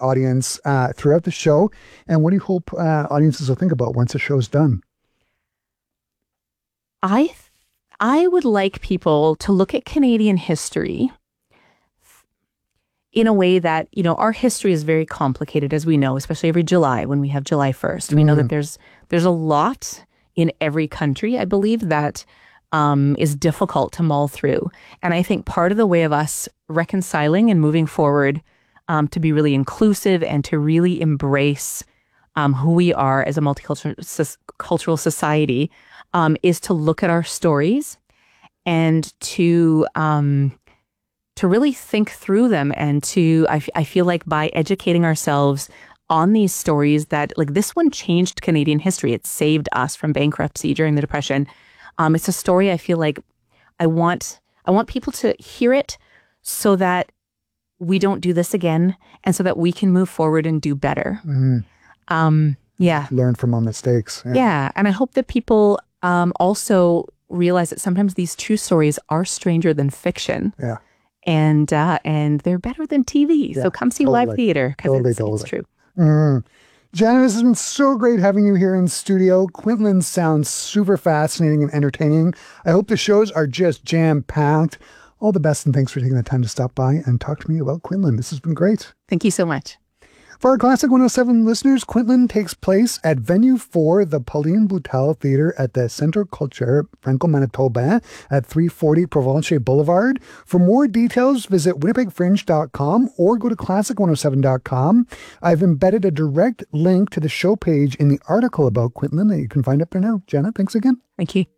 audience throughout the show? And what do you hope audiences will think about once the show's done? I would like people to look at Canadian history in a way that, our history is very complicated, as we know, especially every July when we have July 1st. We know that there's a lot in every country, I believe, that is difficult to mull through. And I think part of the way of us reconciling and moving forward to be really inclusive and to really embrace who we are as a multicultural society is to look at our stories and to really think through them, and I feel like by educating ourselves on these stories that, like, this one changed Canadian history. It saved us from bankruptcy during the Depression. It's a story I feel like I want people to hear it so that we don't do this again, and so that we can move forward and do better. Yeah. Learn from our mistakes. Yeah. And I hope that people also realize that sometimes these true stories are stranger than fiction. Yeah. And they're better than TV. So come see live theater, because it's true. Jana, this has been so great having you here in studio. Quintland sounds super fascinating and entertaining. I hope the shows are just jam-packed. All the best, and thanks for taking the time to stop by and talk to me about Quintland. This has been great. Thank you so much. For our Classic 107 listeners, Quintland takes place at Venue 4, the Pauline Boutel Theatre at the Centre Culture Franco-Manitobain at 340 Provencher Boulevard. For more details, visit winnipegfringe.com or go to classic107.com. I've embedded a direct link to the show page in the article about Quintland that you can find up there now. Jenna, thanks again. Thank you.